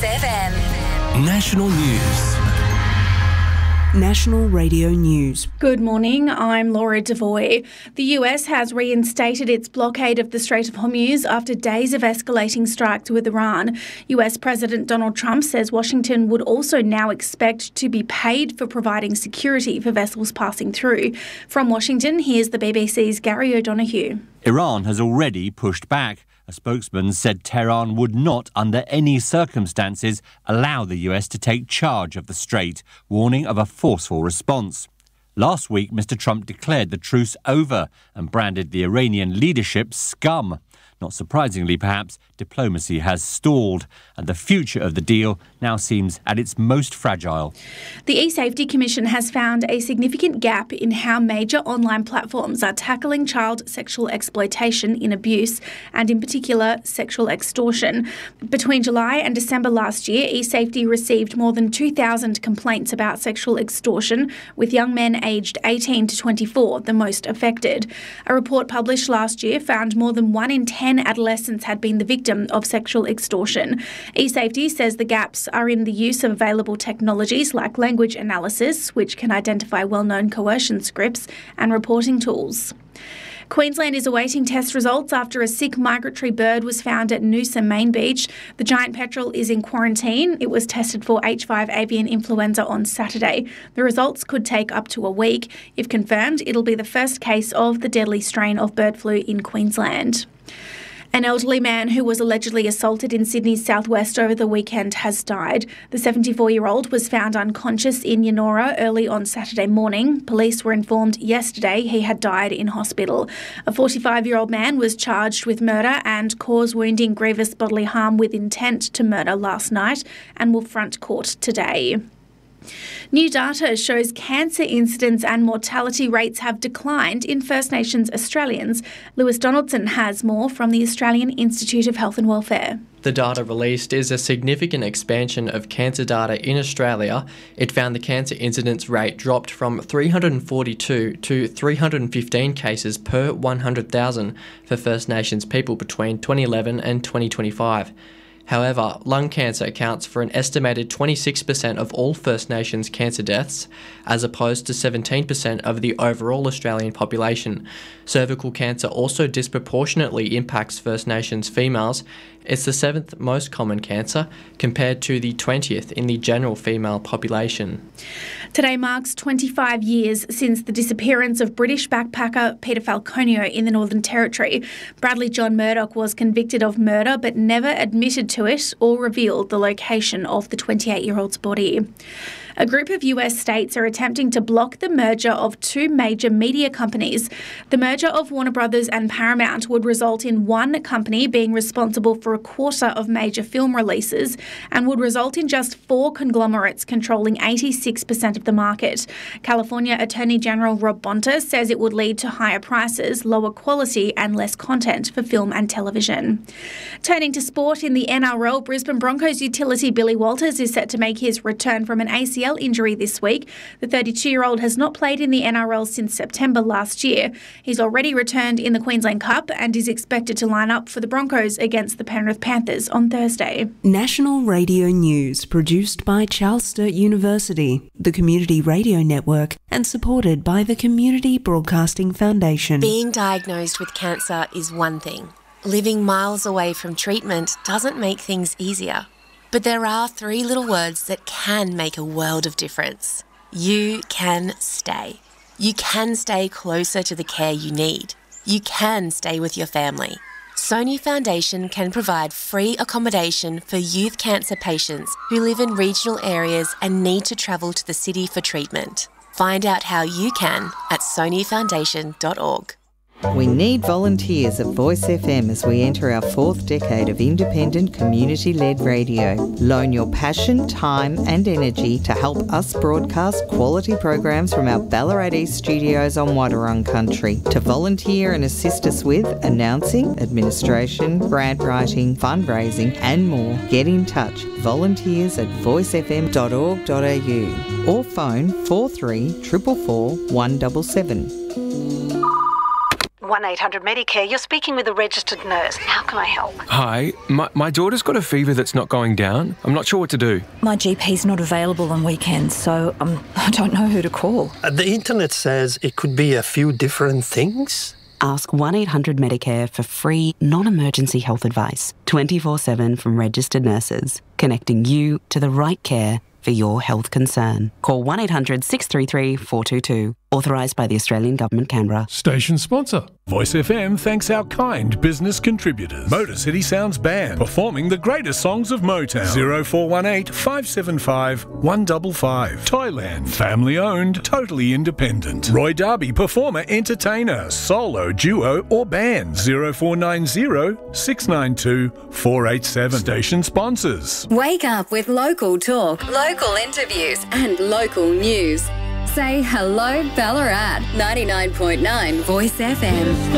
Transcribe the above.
FM. National News. National Radio News. Good morning, I'm Laura Devoy. The US has reinstated its blockade of the Strait of Hormuz after days of escalating strikes with Iran. US President Donald Trump says Washington would also now expect to be paid for providing security for vessels passing through. From Washington, here's the BBC's Gary O'Donoghue. Iran has already pushed back. A spokesman said Tehran would not, under any circumstances, allow the US to take charge of the strait, warning of a forceful response. Last week, Mr. Trump declared the truce over and branded the Iranian leadership scum. Not surprisingly, perhaps, diplomacy has stalled, and the future of the deal now seems at its most fragile. The eSafety Commission has found a significant gap in how major online platforms are tackling child sexual exploitation in abuse, and in particular, sexual extortion. Between July and December last year, eSafety received more than 2,000 complaints about sexual extortion, with young men aged 18 to 24 the most affected. A report published last year found more than 1 in 10 adolescents had been the victim of sexual extortion. eSafety says the gaps are in the use of available technologies like language analysis, which can identify well-known coercion scripts, and reporting tools. Queensland is awaiting test results after a sick migratory bird was found at Noosa Main Beach. The giant petrel is in quarantine. It was tested for H5 avian influenza on Saturday. The results could take up to a week. If confirmed, it'll be the first case of the deadly strain of bird flu in Queensland. An elderly man who was allegedly assaulted in Sydney's southwest over the weekend has died. The 74-year-old was found unconscious in Yennora early on Saturday morning. Police were informed yesterday he had died in hospital. A 45-year-old man was charged with murder and cause wounding grievous bodily harm with intent to murder last night and will front court today. New data shows cancer incidence and mortality rates have declined in First Nations Australians. Lewis Donaldson has more from the Australian Institute of Health and Welfare. The data released is a significant expansion of cancer data in Australia. It found the cancer incidence rate dropped from 342 to 315 cases per 100,000 for First Nations people between 2011 and 2025. However, lung cancer accounts for an estimated 26% of all First Nations cancer deaths, as opposed to 17% of the overall Australian population. Cervical cancer also disproportionately impacts First Nations females. It's the 7th most common cancer, compared to the 20th in the general female population. Today marks 25 years since the disappearance of British backpacker Peter Falconio in the Northern Territory. Bradley John Murdoch was convicted of murder but never admitted to it or revealed the location of the 28-year-old's body. A group of US states are attempting to block the merger of two major media companies. The merger of Warner Brothers and Paramount would result in one company being responsible for a quarter of major film releases and would result in just 4 conglomerates controlling 86% of the market. California Attorney General Rob Bonta says it would lead to higher prices, lower quality and less content for film and television. Turning to sport, in the NRL, Brisbane Broncos utility Billy Walters is set to make his return from an ACL injury this week. The 32-year-old has not played in the NRL since September last year. He's already returned in the Queensland Cup and is expected to line up for the Broncos against the Penrith Panthers on Thursday. National Radio News, produced by Charles Sturt University, the Community Radio Network, and supported by the Community Broadcasting Foundation. Being diagnosed with cancer is one thing. Living miles away from treatment doesn't make things easier. But there are 3 little words that can make a world of difference. You can stay. You can stay closer to the care you need. You can stay with your family. Sony Foundation can provide free accommodation for youth cancer patients who live in regional areas and need to travel to the city for treatment. Find out how you can at sonyfoundation.org. We need volunteers at Voice FM as we enter our 4th decade of independent community-led radio. Loan your passion, time and energy to help us broadcast quality programs from our Ballarat East studios on Wadawurrung country. To volunteer and assist us with announcing, administration, grant writing, fundraising and more, get in touch. volunteers@voicefm.org.au or phone 43 444 177. 1-800-Medicare. You're speaking with a registered nurse. How can I help? Hi, my daughter's got a fever that's not going down. I'm not sure what to do. My GP's not available on weekends, so I don't know who to call. The internet says it could be a few different things. Ask 1-800-Medicare for free, non-emergency health advice, 24/7 from registered nurses, connecting you to the right care for your health concern. Call 1-800-633-422. Authorised by the Australian Government, Canberra. Station sponsor. Voice FM thanks our kind business contributors. Motor City Sounds Band, performing the greatest songs of Motown. 0418 575 155. Thailand, family owned, totally independent. Roy Darby, performer, entertainer, solo, duo or band. 0490 692 487. Station sponsors. Wake up with local talk, local interviews and local news. Say hello Ballarat. 99.9 Voice FM.